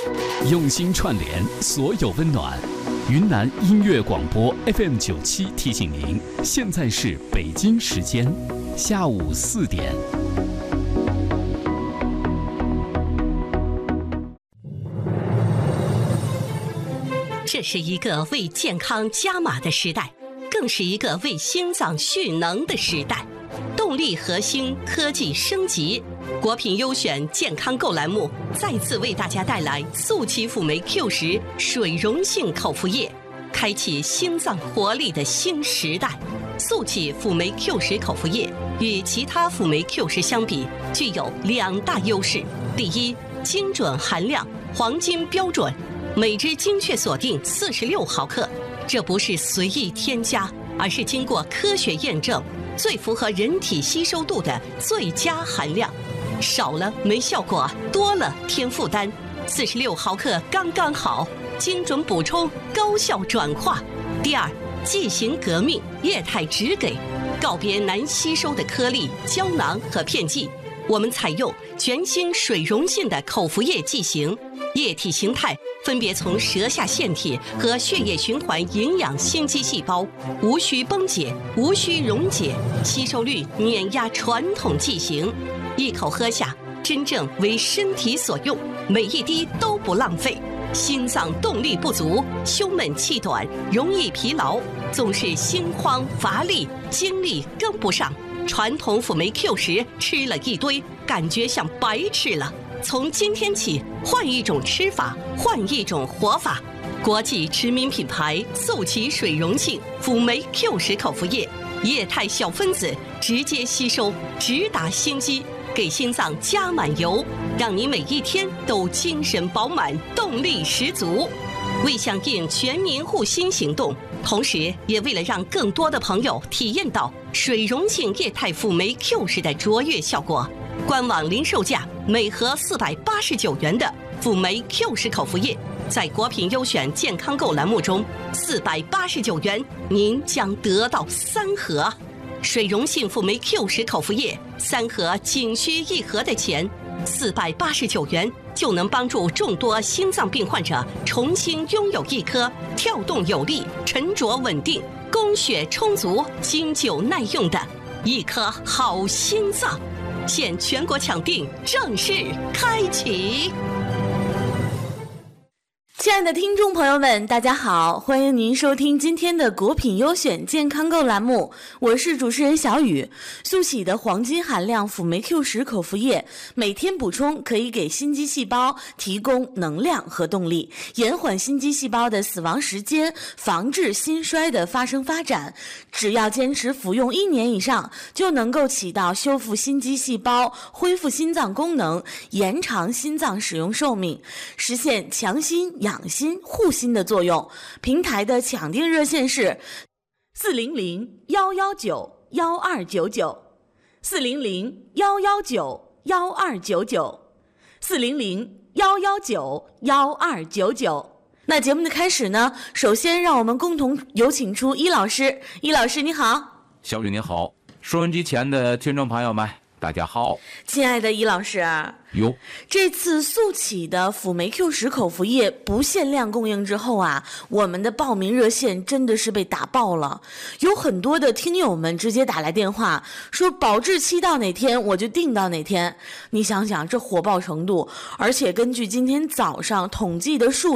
用心串联所有温暖。云南音乐广播 FM97提醒您，现在是北京时间下午4点。 这是一个为健康加码的时代，更是一个为心脏蓄能的时代。动力核心，科技升级。国品优选健康购栏目再次为大家带来速奇辅酶 Q10水溶性口服液，开启心脏活力的新时代。速奇辅酶 Q10口服液与其他辅酶 Q10相比，具有2大优势。第一，精准含量，黄金标准，每支精确锁定46毫克，这不是随意添加，而是经过科学验证，最符合人体吸收度的最佳含量。少了没效果，多了添负担。46毫克刚刚好，精准补充，高效转化。第二，剂型革命，液态直给，告别难吸收的颗粒、胶囊和片剂，我们采用全新水溶性的口服液剂型，液体形态分别从舌下腺体和血液循环营养心肌细胞，无需崩解，无需溶解，吸收率碾压传统剂型。一口喝下，真正为身体所用，每一滴都不浪费。心脏动力不足，胸闷气短，容易疲劳，总是心慌乏力，精力跟不上。传统辅酶 Q10吃了一堆，感觉像白吃了。从今天起，换一种吃法，换一种活法。国际知名品牌速奇水溶性辅酶 Q10口服液，液态小分子，直接吸收，直达心肌，给心脏加满油，让你每一天都精神饱满，动力十足。为响应全民护心行动，同时也为了让更多的朋友体验到水溶性液态辅酶 Q10的卓越效果，官网零售价每盒489元的辅酶 Q10口服液，在国品优选健康购栏目中，489元您将得到3盒。水溶性辅酶 Q10口服液3盒仅需1盒的钱，489元就能帮助众多心脏病患者重新拥有一颗跳动有力、沉着稳定、供血充足、经久耐用的一颗好心脏。现全国抢订正式开启。 亲爱的听众朋友们，大家好，欢迎您收听今天的国品优选健康购栏目，我是主持人小雨。速喜的黄金含量辅酶 Q10口服液，每天补充可以给心肌细胞提供能量和动力，延缓心肌细胞的死亡时间，防治心衰的发生发展。只要坚持服用1年以上，就能够起到修复心肌细胞、恢复心脏功能、延长心脏使用寿命，实现强心养心护心的作用。平台的抢订热线是400-119-1299 400-119-1299 400-119-1299。那节目的开始呢，首先让我们共同有请出伊老师。伊老师你好。 小雨你好，收音机前的听众朋友们大家好。 亲爱的伊老师，这次速启的辅酶 Q10口服液不限量供应之后啊，我们的报名热线真的是被打爆了，有很多的听友们直接打来电话说保质期到哪天我就订到哪天。你想想这火爆程度，而且根据今天早上统计的数